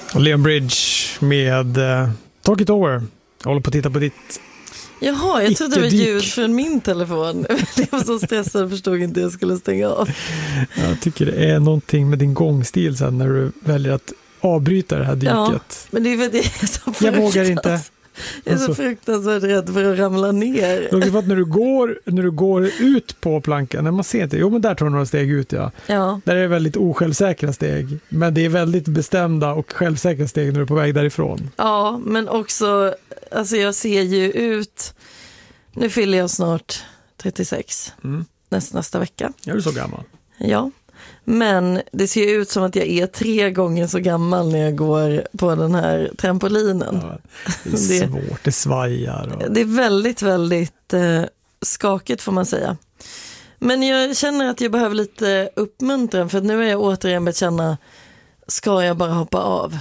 Leon Bridge med Talk It Over. Jag håller på att titta på ditt. Jaha, jag trodde det var ljud från min telefon. Jag var så stressad och förstod inte jag skulle stänga av. Jag tycker det är någonting med din gångstil sen när du väljer att avbryta det här dyket. Ja, men det är för att jag är så fruktansvärt. Jag vågar inte. Jag är så fruktansvärt rädd för att ramla ner. Det är för att när du går ut på plankan, när man ser inte, jo men där tar du några steg ut, ja. Där är det väldigt osjälvsäkra steg, men det är väldigt bestämda och självsäkra steg när du är på väg därifrån. Ja, men också, alltså jag ser ju ut, nu fyller jag snart 36, nästa vecka. Jag är så gammal. Ja. Men det ser ut som att jag är 3 gånger så gammal när jag går på den här trampolinen. Ja, det är svårt, det svajar. Det är väldigt, väldigt skakigt får man säga. Men jag känner att jag behöver lite uppmuntran, för nu är jag återigen börjat känna, ska jag bara hoppa av?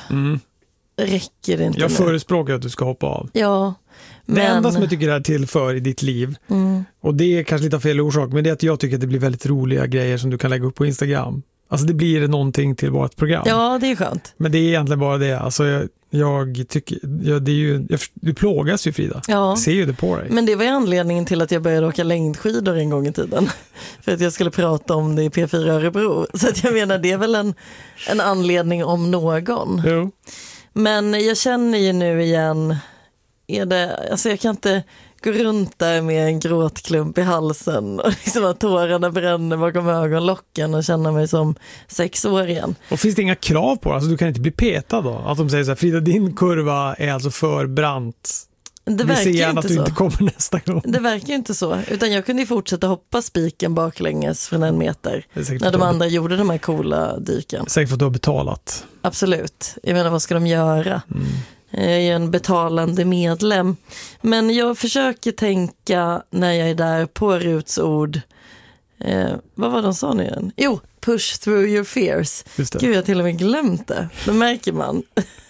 Räcker det inte? Jag förespråkar att du ska hoppa av. Ja. Det enda som jag tycker det är till för i ditt liv, och det är kanske lite av fel orsak, men det är att jag tycker att det blir väldigt roliga grejer som du kan lägga upp på Instagram. Alltså det blir någonting till vårt program. Ja, det är skönt. Men det är egentligen bara det. Alltså jag tycker, det är ju, du plågas ju, Frida. Ja. Jag ser ju det på dig. Men det var ju anledningen till att jag började åka längdskidor en gång i tiden. För att jag skulle prata om det i P4 Örebro. Så att jag menar, det är väl en anledning om någon. Jo. Men jag känner ju nu igen, alltså jag kan inte gå runt där med en gråtklump i halsen och liksom att tårarna bränner bakom ögonlocken och känna mig som 6-åringen. Och finns det inga krav på det? Alltså du kan inte bli petad då? Att de säger så här, Frida, din kurva är alltså för brant. Det verkar ser gärna inte att du så. Inte kommer nästa gång. Det verkar inte så. Utan jag kunde ju fortsätta hoppa spiken baklänges från 1 meter. När de andra gjorde de här coola dyken. Säkert för att du har betalat. Absolut. Jag menar, vad ska de göra? Jag är ju en betalande medlem. Men jag försöker tänka när jag är där på Ruts ord. Vad var de sa nu igen? Jo, push through your fears. Gud, jag har till och med glömt det. Då märker man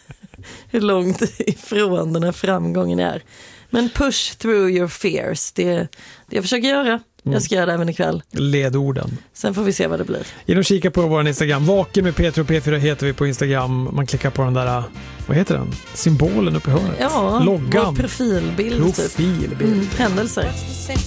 hur långt ifrån den här framgången är. Men push through your fears, det jag försöker göra. Jag ska göra det även ikväll. Ledorden. Sen får vi se vad det blir. Genom att kika på vår Instagram. Vaken med Peter och P4 heter vi på Instagram. Man klickar på den där, vad heter den? Symbolen uppe i hörnet. Ja, loggan. Profilbild. Profilbild. Händelser.